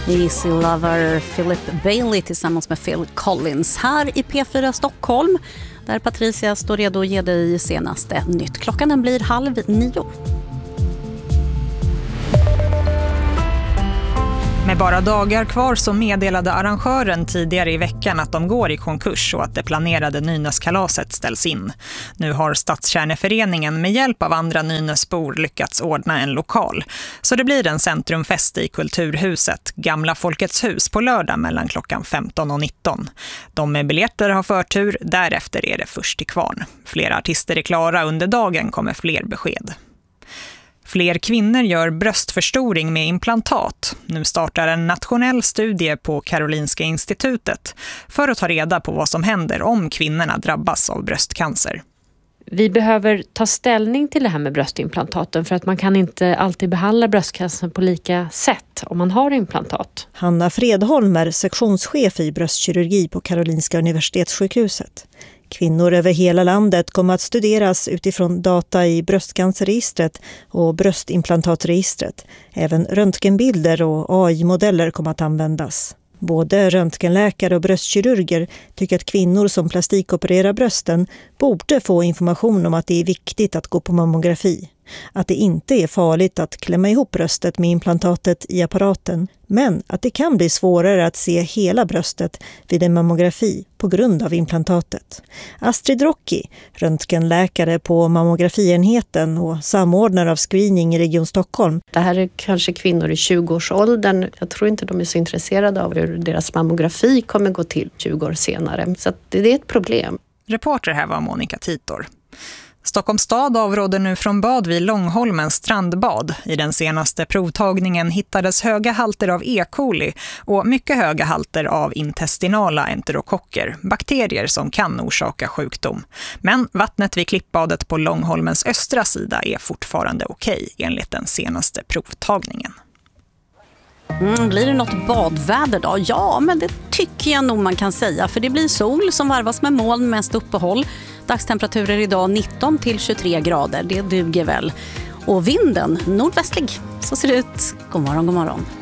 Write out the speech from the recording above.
Easy Lover, Philip Bailey tillsammans med Phil Collins här i P4 Stockholm, där Patricia står redo att ge dig senaste nytt. Klockan den blir 8:30. Med bara dagar kvar så meddelade arrangören tidigare i veckan att de går i konkurs och att det planerade Nynäskalaset ställs in. Nu har Stadskärneföreningen med hjälp av andra Nynäsbor lyckats ordna en lokal. Så det blir en centrumfest i Kulturhuset, Gamla Folkets hus, på lördag mellan klockan 15 och 19. De med biljetter har förtur, därefter är det först till kvarn. Flera artister är klara, under dagen kommer fler besked. Fler kvinnor gör bröstförstoring med implantat. Nu startar en nationell studie på Karolinska institutet för att ta reda på vad som händer om kvinnorna drabbas av bröstcancer. Vi behöver ta ställning till det här med bröstimplantaten för att man kan inte alltid behandla bröstcancer på lika sätt om man har implantat. Hanna Fredholm är sektionschef i bröstkirurgi på Karolinska universitetssjukhuset. Kvinnor över hela landet kommer att studeras utifrån data i bröstcancerregistret och bröstimplantatregistret. Även röntgenbilder och AI-modeller kommer att användas. Både röntgenläkare och bröstkirurger tycker att kvinnor som plastikopererar brösten borde få information om att det är viktigt att gå på mammografi. Att det inte är farligt att klämma ihop bröstet med implantatet i apparaten, men att det kan bli svårare att se hela bröstet vid en mammografi på grund av implantatet. Astrid Rocki, röntgenläkare på mammografienheten och samordnare av screening i Region Stockholm. Det här är kanske kvinnor i 20-årsåldern. Jag tror inte de är så intresserade av hur deras mammografi kommer gå till 20 år senare. Så att det är ett problem. Reporter här var Monica Titor. Stockholms stad avråder nu från bad vid Långholmens strandbad. I den senaste provtagningen hittades höga halter av E. coli och mycket höga halter av intestinala enterokocker, bakterier som kan orsaka sjukdom. Men vattnet vid klippbadet på Långholmens östra sida är fortfarande okej enligt den senaste provtagningen. Blir det något badväder då? Ja, men det tycker jag nog man kan säga. För det blir sol som varvas med moln, mest uppehåll. Dagstemperaturer idag 19 till 23 grader. Det duger väl. Och vinden nordvästlig. Så ser det ut. God morgon, god morgon.